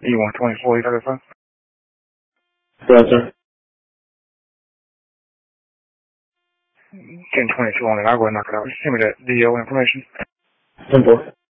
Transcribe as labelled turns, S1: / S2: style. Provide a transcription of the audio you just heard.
S1: E124, you got it, 1022 on it. I'll go and knock it out. Just send me that DO information.
S2: 10-4.